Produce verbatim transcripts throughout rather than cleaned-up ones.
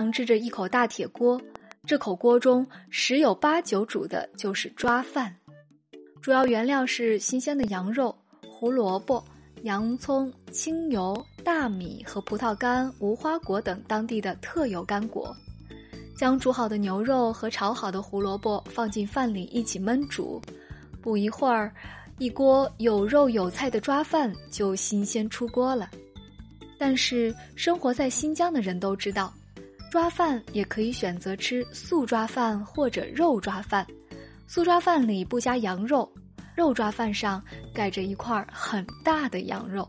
上支着一口大铁锅，这口锅中十有八九煮的就是抓饭。主要原料是新鲜的羊肉、胡萝卜、洋葱、清油、大米和葡萄干、无花果等当地的特有干果。将煮好的牛肉和炒好的胡萝卜放进饭里一起焖煮，不一会儿，一锅有肉有菜的抓饭就新鲜出锅了。但是生活在新疆的人都知道，抓饭也可以选择吃素抓饭或者肉抓饭。素抓饭里不加羊肉，肉抓饭上盖着一块很大的羊肉。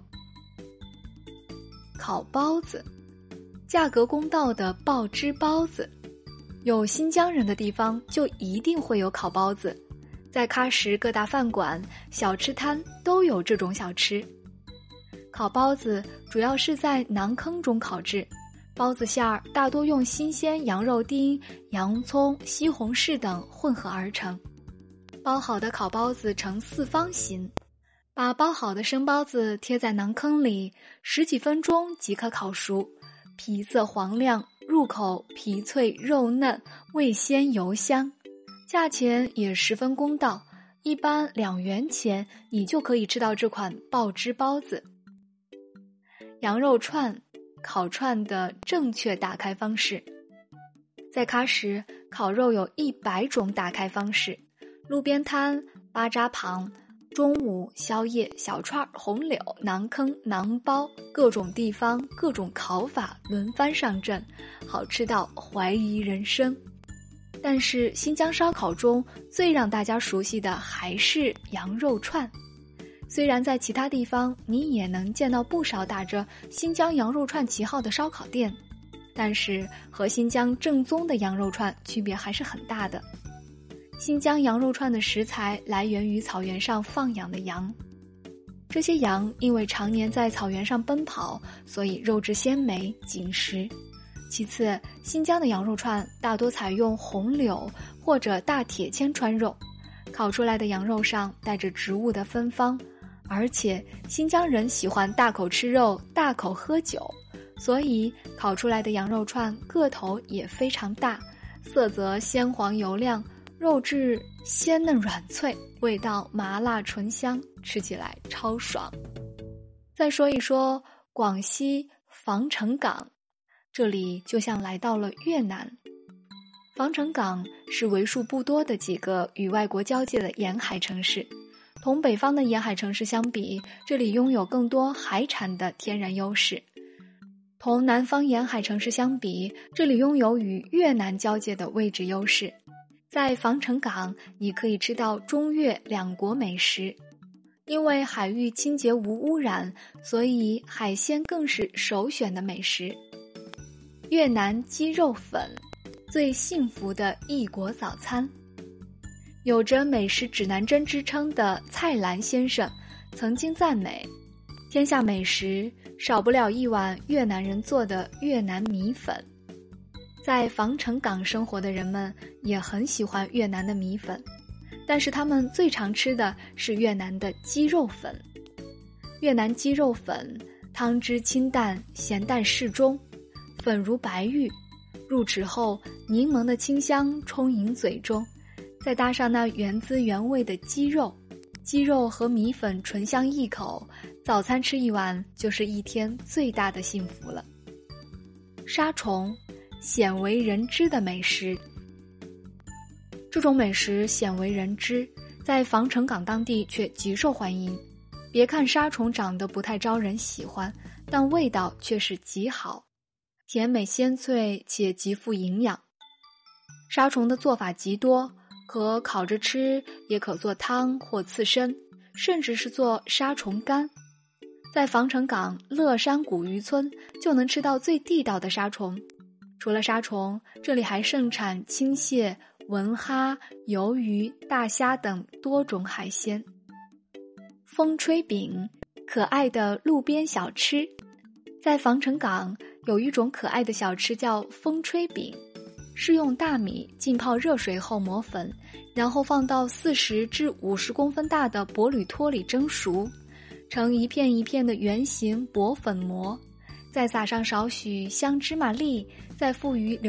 烤包子，价格公道的爆汁包子。有新疆人的地方就一定会有烤包子，在喀什各大饭馆、小吃摊都有这种小吃。烤包子主要是在馕坑中烤制，包子馅儿大多用新鲜羊肉丁、洋葱、西红柿等混合而成。包好的烤包子呈四方形，把包好的生包子贴在馕坑里，十几分钟即可烤熟，皮色黄亮，入口皮脆肉嫩，味鲜油香，价钱也十分公道，一般两元钱你就可以吃到这款爆汁包子。羊肉串，烤串的正确打开方式。在喀什，烤肉有一百种打开方式，路边摊、巴扎旁、中午、宵夜、小串、红柳、馕坑、馕包，各种地方、各种烤法轮番上阵，好吃到怀疑人生。但是新疆烧烤中最让大家熟悉的还是羊肉串。虽然在其他地方你也能见到不少打着新疆羊肉串旗号的烧烤店，但是和新疆正宗的羊肉串区别还是很大的。新疆羊肉串的食材来源于草原上放养的羊，这些羊因为常年在草原上奔跑，所以肉质鲜美紧实。其次，新疆的羊肉串大多采用红柳或者大铁签串肉，烤出来的羊肉上带着植物的芬芳，而且新疆人喜欢大口吃肉、大口喝酒，所以烤出来的羊肉串个头也非常大，色泽鲜黄油亮，肉质鲜嫩软脆，味道麻辣醇香，吃起来超爽。再说一说广西防城港，这里就像来到了越南。防城港是为数不多的几个与外国交界的沿海城市，同北方的沿海城市相比，这里拥有更多海产的天然优势。同南方沿海城市相比，这里拥有与越南交界的位置优势。在防城港，你可以吃到中越两国美食。因为海域清洁无污染，所以海鲜更是首选的美食。越南鸡肉粉，最幸福的异国早餐。有着美食指南针之称的蔡澜先生曾经赞美，天下美食少不了一碗越南人做的越南米粉。在防城港生活的人们也很喜欢越南的米粉，但是他们最常吃的是越南的鸡肉粉。越南鸡肉粉汤汁清淡，咸淡适中，粉如白玉，入齿后柠檬的清香充盈嘴中，再搭上那原汁原味的鸡肉，鸡肉和米粉醇香一口，早餐吃一碗就是一天最大的幸福了。沙虫，鲜为人知的美食。这种美食鲜为人知，在防城港当地却极受欢迎。别看沙虫长得不太招人喜欢，但味道却是极好，甜美鲜脆且极富营养。沙虫的做法极多，可烤着吃，也可做汤或刺身，甚至是做沙虫干。在防城港乐山古渔村就能吃到最地道的沙虫。除了沙虫，这里还盛产青蟹、文蛤、鱿鱼、大虾等多种海鲜。风吹饼，可爱的路边小吃。在防城港有一种可爱的小吃叫风吹饼，是用大米浸泡热水后磨粉，然后放到四十至五十公分大的薄铝托里蒸熟，成一片一片的圆形薄粉膜，再撒上少许香芝麻粒，再附于